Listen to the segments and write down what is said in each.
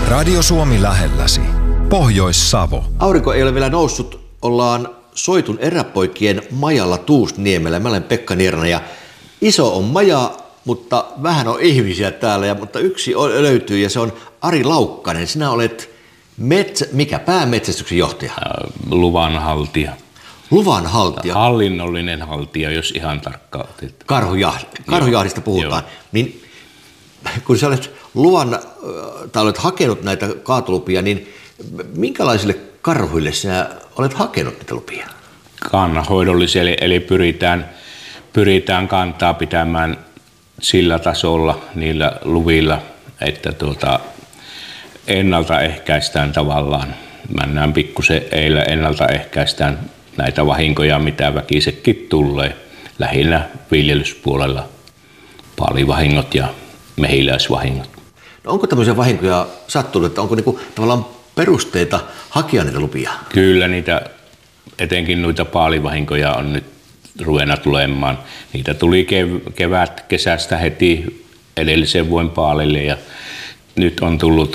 Radio Suomi lähelläsi. Pohjois-Savo. Aurinko ei ole vielä noussut. Ollaan Soitun eräpoikien majalla Tuusniemellä. Mä olen Pekka Nierna ja iso on maja, mutta vähän on ihmisiä täällä. Mutta yksi löytyy ja se on Ari Laukkanen. Sinä olet päämetsästyksen johtaja? Luvanhaltija. Luvanhaltija? Hallinnollinen haltija, jos ihan tarkkaan otetaan. Karhujahdista puhutaan. Niin, kun sä olet olet hakenut näitä kaatolupia, niin minkälaisille karhuille sinä olet hakenut näitä lupia? Kannanhoidollisille, eli pyritään kantaa pitämään sillä tasolla niillä luvilla, että ennaltaehkäistään tavallaan. Mennään pikkusen eillä ennaltaehkäistään näitä vahinkoja, mitä väkisekin tulee. Lähinnä viljelyspuolella paalivahingot ja mehiläisvahingot. No onko tämmöisiä vahinkoja sattunut, että onko tavallaan perusteita hakea niitä lupia? Kyllä niitä, etenkin noita paalivahinkoja on nyt ruvennut tulemaan. Niitä tuli kesästä heti edellisen vuoden paalille ja nyt on tullut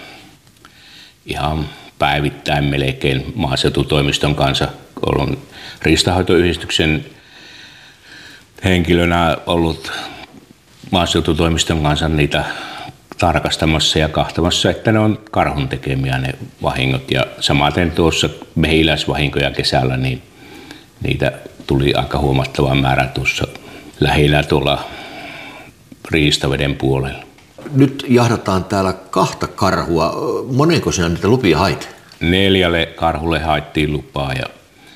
ihan päivittäin melkein maaseututoimiston kanssa. Olen riistanhoitoyhdistyksen henkilönä ollut maaseututoimiston kanssa niitä tarkastamassa ja kahtamassa, että ne on karhun tekemiä ne vahingot. Ja samaten tuossa mehiläisvahinkoja kesällä, niin niitä tuli aika huomattava määrä tuossa lähellä tuolla Riistaveden puolella. Nyt jahdataan täällä 2 karhua. Monenko sinä niitä lupia hait? 4 karhulle haettiin lupaa ja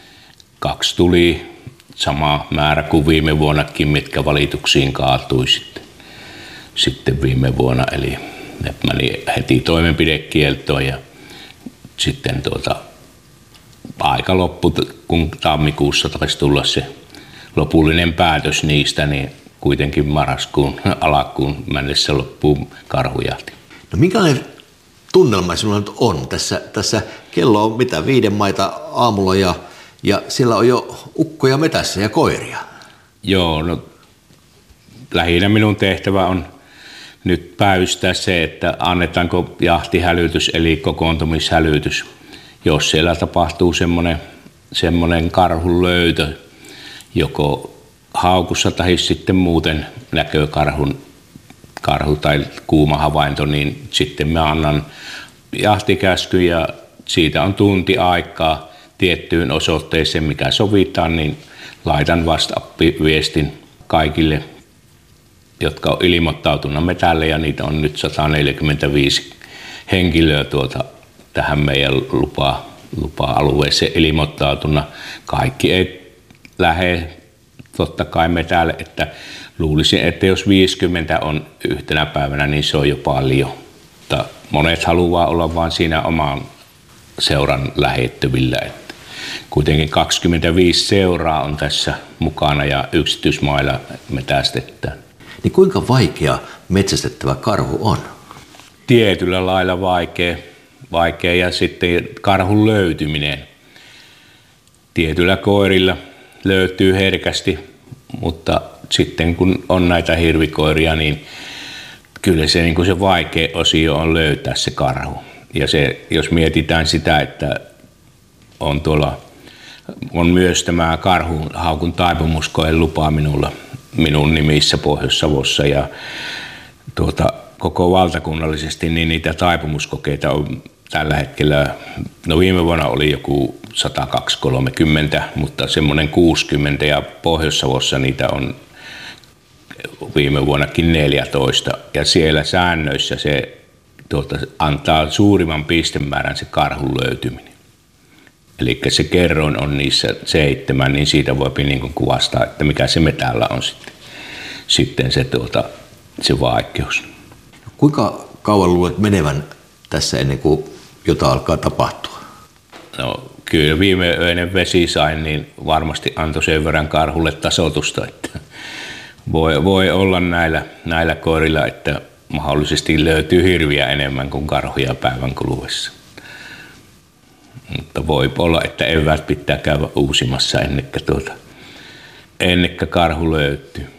2 tuli sama määrä kuin viime vuonnakin, mitkä valituksiin kaatui sitten viime vuonna. Eli ne meni heti toimenpidekieltoon ja sitten aika loppu, kun tammikuussa taisi tulla se lopullinen päätös niistä, niin kuitenkin marraskuun alkuun mennessä loppuu karhujahti. No minkälainen tunnelma sinulla nyt on? Tässä kello on 5 maita aamulla ja siellä on jo ukkoja metässä ja koiria. Joo, no lähinnä minun tehtävä on nyt päivystää se, että annetaanko jahtihälytys eli kokoontumishälytys. Jos siellä tapahtuu semmoinen karhun löytö, joko haukussa tai sitten muuten näkee karhu tai kuuma havainto, niin sitten mä annan jahtikäskyn ja siitä on tunti aikaa tiettyyn osoitteeseen, mikä sovitaan, niin laitan WhatsApp-viestin kaikille, jotka on ilmoittautunut metälle, ja niitä on nyt 145 henkilöä tähän meidän lupa-alueeseen ilmoittautuna. Kaikki ei lähde totta kai metälle, että luulisin, että jos 50 on yhtenä päivänä, niin se on jo paljon. Mutta monet haluaa olla vain siinä oman seuran lähettävillä. Että kuitenkin 25 seuraa on tässä mukana ja yksityismailla metästetään. Niin kuinka vaikea metsästettävä karhu on? Tietyllä lailla vaikea ja sitten karhun löytyminen. Tietyillä koirilla löytyy herkästi, mutta sitten kun on näitä hirvikoiria, niin kyllä se, se vaikea osio on löytää se karhu. Ja se, jos mietitään sitä, että on myös tämä haukun taipumuskoen lupa minun nimissä Pohjois-Savossa ja koko valtakunnallisesti, niin niitä taipumuskokeita on tällä hetkellä, no viime vuonna oli joku 130, mutta semmoinen 60 ja Pohjois-Savossa niitä on viime vuonnakin 14 ja siellä säännöissä se antaa suurimman pistemäärän se karhun löytyminen. Eli se kerroin on niissä 7, niin siitä voi kuvastaa, että mikä se metällä on sitten se vaikeus. Kuinka kauan luulet menevän tässä ennen kuin jotain alkaa tapahtua? No kyllä viimeöinen vesisain niin varmasti antoi sen verran karhulle tasoitusta, että voi olla näillä koirilla, että mahdollisesti löytyy hirviä enemmän kuin karhuja päivän kuluessa. Mutta voi olla, että eväät pitää käydä uusimassa ennen kuin karhu löytyy.